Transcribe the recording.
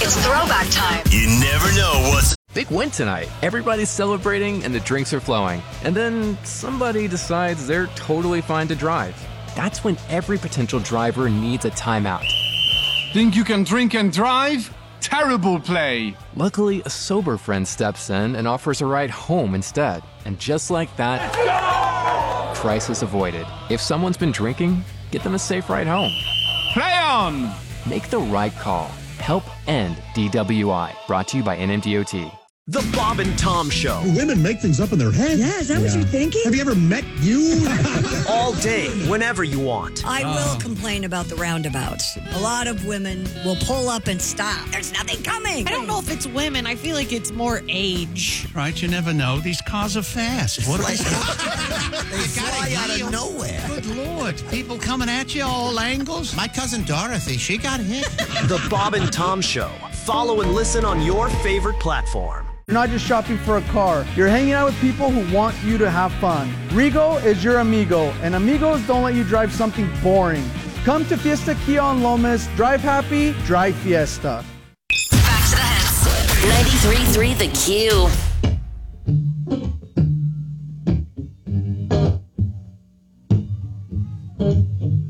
It's throwback time. You never know what's... Big win tonight. Everybody's celebrating and the drinks are flowing. And then somebody decides they're totally fine to drive. That's when every potential driver needs a timeout. Think you can drink and drive? Terrible play. Luckily, a sober friend steps in and offers a ride home instead. And just like that, crisis avoided. If someone's been drinking, get them a safe ride home. Play on! Make the right call. Help end DWI. Brought to you by NMDOT. The Bob and Tom Show. Women make things up in their head. Yeah, is that what you're thinking? Have you ever met you? All day, whenever you want. I will complain about the roundabouts. A lot of women will pull up and stop. There's nothing coming. I don't know if it's women. I feel like it's more age. Right, you never know. These cars are fast. What are they? They fly out of nowhere. Good Lord. People coming at you all angles. My cousin Dorothy, she got hit. The Bob and Tom Show. Follow and listen on your favorite platform. You're not just shopping for a car. You're hanging out with people who want you to have fun. Rigo is your amigo, and amigos don't let you drive something boring. Come to Fiesta Kia on Lomas. Drive happy, drive Fiesta. Back to the hits. 93.3 The Q.